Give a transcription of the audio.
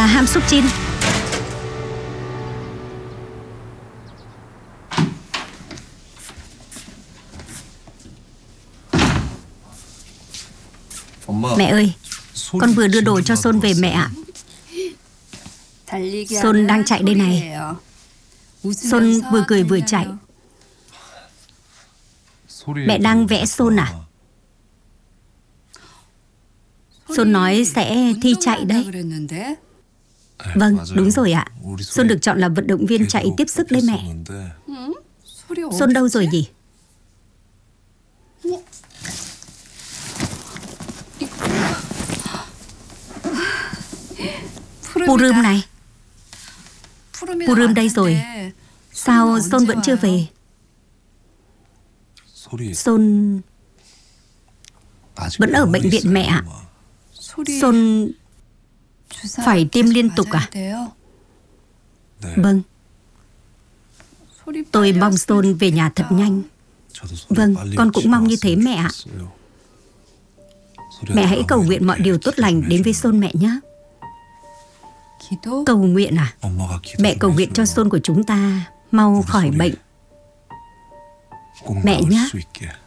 là Ham Suk Jin. Mẹ ơi, con vừa đưa đồ cho Son về mẹ ạ. Son đang chạy đây này. Son vừa cười vừa chạy. Mẹ đang vẽ Son à? Son nói sẽ thi chạy đấy. Vâng, đúng rồi ạ. Son được chọn là vận động viên chạy tiếp sức đấy mẹ. Son đâu rồi nhỉ? Purim này. Purim đây rồi. Sao Son vẫn chưa về? Son vẫn ở bệnh viện mẹ ạ. Son phải tiêm liên tục à? Vâng. Tôi mong Son về nhà thật nhanh. Vâng, con cũng mong như thế mẹ ạ. Mẹ hãy cầu nguyện mọi điều tốt lành đến với Son mẹ nhé. Cầu nguyện à? Mẹ cầu nguyện cho Son của chúng ta mau khỏi bệnh. Mẹ nhé.